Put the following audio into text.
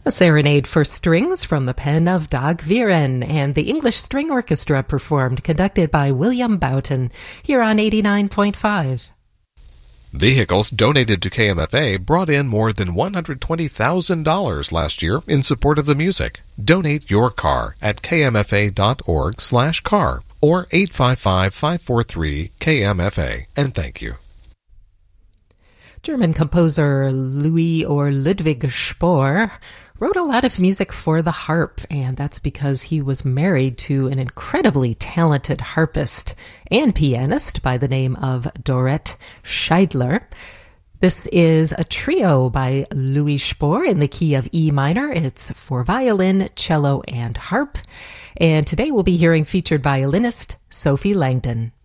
A serenade for strings from the pen of Dag Viren, and the English String Orchestra performed, conducted by William Boughton, here on 89.5. Vehicles donated to KMFA brought in more than $120,000 last year in support of the music. Donate your car at kmfa.org/car or 855-543-KMFA, and thank you. German composer Louis or Ludwig Spohr wrote a lot of music for the harp, and that's because he was married to an incredibly talented harpist and pianist by the name of Dorette Scheidler. This is a trio by Louis Spohr in the key of E minor. It's for violin, cello, and harp. And today we'll be hearing featured violinist Sophie Langdon.